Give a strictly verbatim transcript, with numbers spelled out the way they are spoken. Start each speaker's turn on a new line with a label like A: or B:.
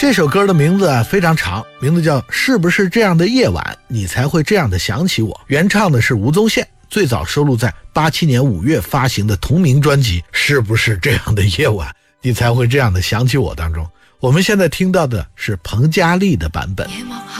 A: 这首歌的名字啊非常长，名字叫是不是这样的夜晚你才会这样的想起我，原唱的是吴宗宪，最早收录在八七年五月发行的同名专辑是不是这样的夜晚你才会这样的想起我当中。我们现在听到的是彭佳丽的版本。